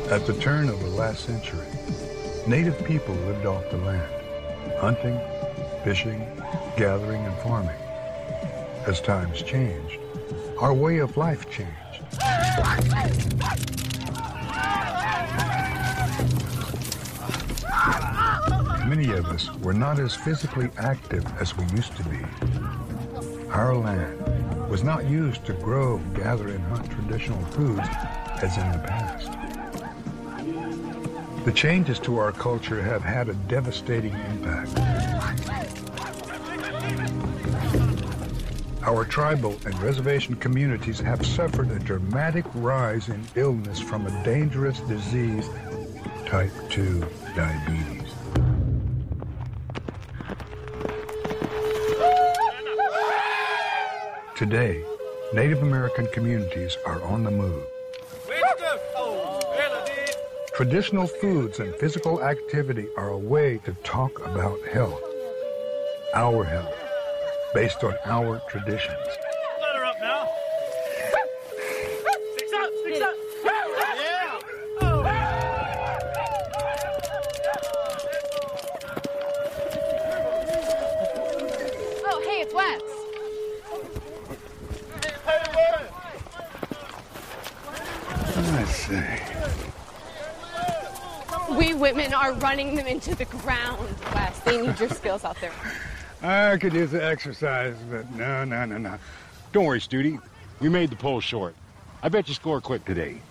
At the turn of the last century, native people lived off the land, hunting, fishing, gathering, and farming. As times changed, our way of life changed. Many of us were not as physically active as we used to be. Our land was not used to grow, gather, and hunt traditional foods as in the past. The changes to our culture have had a devastating impact. Our tribal and reservation communities have suffered a dramatic rise in illness from a dangerous disease, type 2 diabetes. Today, Native American communities are on the move. Traditional foods and physical activity are a way to talk about health, our health, based on our traditions. Let her up now. Six up, six up. Yeah. Oh, hey, it's Wes. I see. We women are running them into the ground, Wes. They need your skills out there. I could use the exercise, but no. Don't worry, Studi. We made the poll short. I bet you score quick today.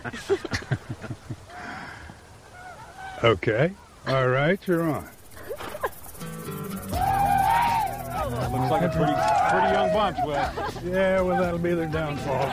Okay. All right, you're on. Looks like a pretty young bunch, Wes. Yeah, well, that'll be their downfall.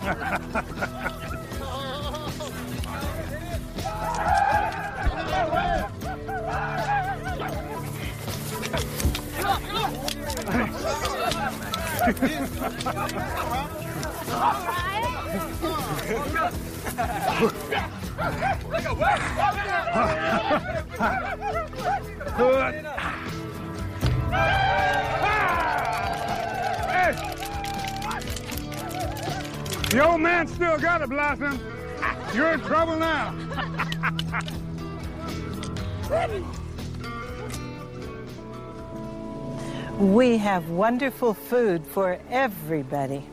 The old man still got it, Blossom. You're in trouble now. We have wonderful food for everybody.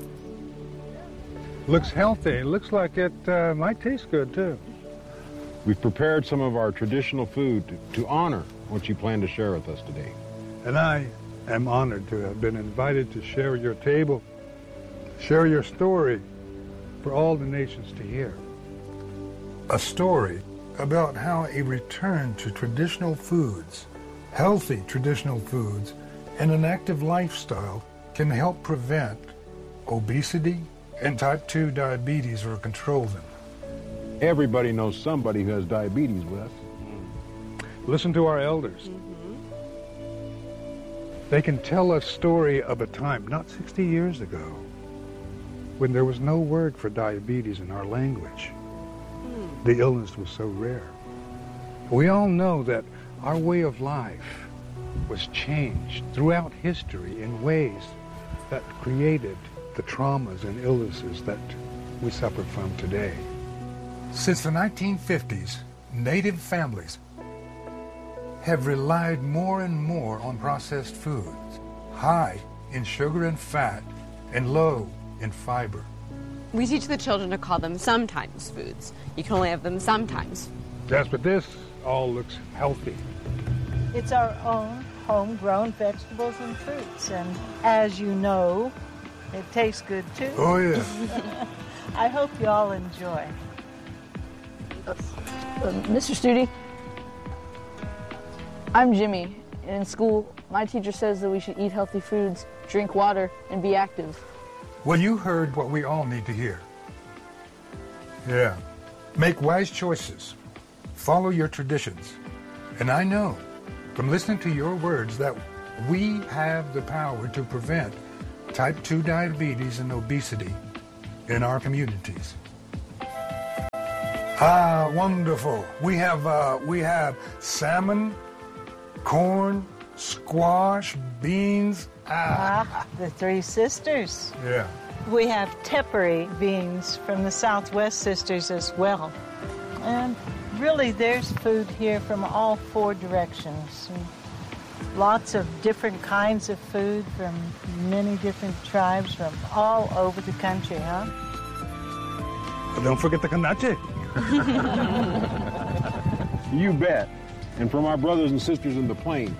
Looks healthy. Looks like it might taste good, too. We've prepared some of our traditional food to honor what you plan to share with us today. And I am honored to have been invited to share your table, share your story for all the nations to hear. A story about how a return to traditional foods, healthy traditional foods, and an active lifestyle can help prevent obesity and type 2 diabetes or control them. Everybody knows somebody who has diabetes, Wes. Listen to our elders. They can tell a story of a time, not 60 years ago, when there was no word for diabetes in our language. The illness was so rare. We all know that our way of life was changed throughout history in ways that created the traumas and illnesses that we suffer from today. Since the 1950s, Native families have relied more and more on processed foods, high in sugar and fat and low in fiber. We teach the children to call them sometimes foods. You can only have them sometimes. Yes, but this all looks healthy. It's our own homegrown vegetables and fruits, and as you know, it tastes good too. Oh, yeah. I hope you all enjoy. Mr. Studi, I'm Jimmy, and in school, my teacher says that we should eat healthy foods, drink water, and be active. Well, you heard what we all need to hear. Yeah. Make wise choices. Follow your traditions. And I know from listening to your words that we have the power to prevent type 2 diabetes and obesity in our communities. Ah, wonderful. We have salmon, corn, squash, beans. The Three Sisters. Yeah. We have tepary beans from the Southwest Sisters as well. And really, there's food here from all 4 directions. And lots of different kinds of food from many different tribes from all over the country, huh? But don't forget the kanache. You bet. And from our brothers and sisters in the plains.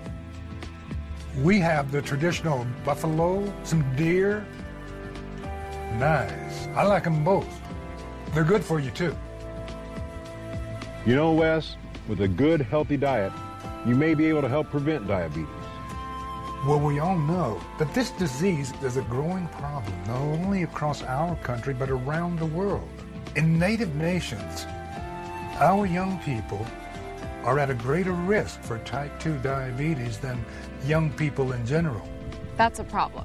We have the traditional buffalo, some deer. Nice. I like them both. They're good for you, too. You know, Wes, with a good, healthy diet, you may be able to help prevent diabetes. Well, we all know that this disease is a growing problem, not only across our country, but around the world. In native nations, our young people are at a greater risk for type 2 diabetes than young people in general. That's a problem.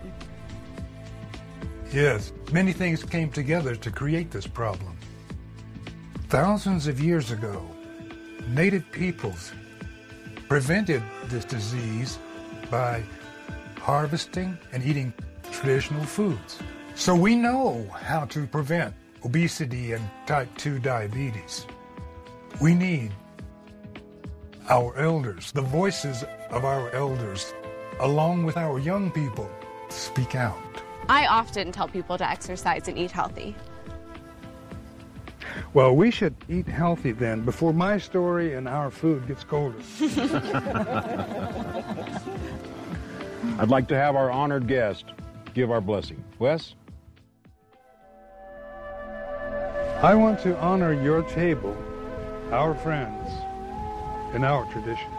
Yes, many things came together to create this problem. Thousands of years ago, native peoples prevented this disease by harvesting and eating traditional foods. So we know how to prevent obesity and type 2 diabetes. We need our elders, the voices of our elders, along with our young people, to speak out. I often tell people to exercise and eat healthy. Well, we should eat healthy then, before my story and our food gets colder. I'd like to have our honored guest give our blessing. Wes? I want to honor your table, our friends, and our tradition.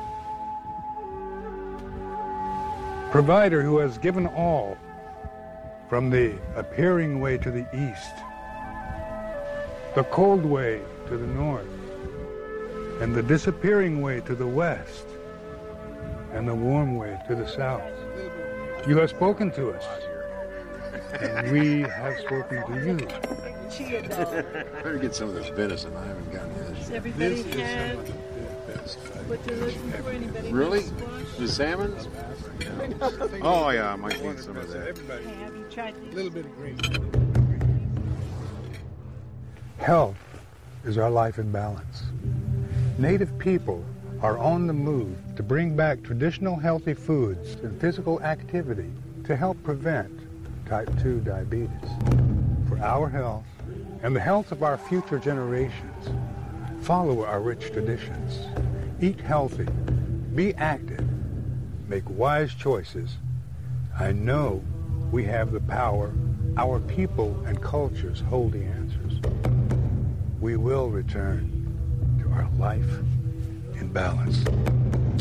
Provider who has given all, from the appearing way to the east, the cold way to the north, and the disappearing way to the west, and the warm way to the south. You have spoken to us, and we have spoken to you. Better get some of this venison. I haven't gotten this. Does everybody have what they're looking for? Anybody Really? want squash? The salmon? Oh, yeah, I might need some of that. Have you tried these? Little bit of green. Health is our life in balance. Native people are on the move to bring back traditional healthy foods and physical activity to help prevent type 2 diabetes. For our health and the health of our future generations, follow our rich traditions. Eat healthy, be active, make wise choices. I know we have the power. Our people and cultures hold the answers. We will return to our life in balance.